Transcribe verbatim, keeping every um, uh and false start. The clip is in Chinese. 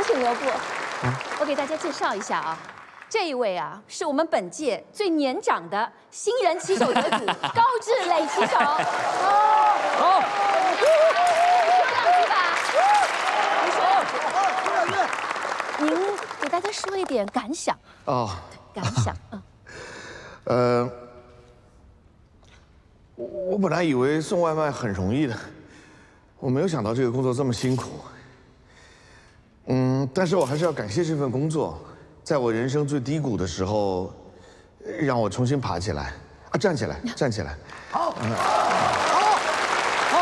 请留步。我给大家介绍一下啊，这一位啊是我们本届最年长的新人骑手得主高志磊骑手。好，说两句吧。您说两句。您给大家说一点感想。哦，感想，嗯。 呃，我本来以为送外卖很容易的，我没有想到这个工作这么辛苦。嗯，但是我还是要感谢这份工作，在我人生最低谷的时候，让我重新爬起来。啊，站起来，站起来。好。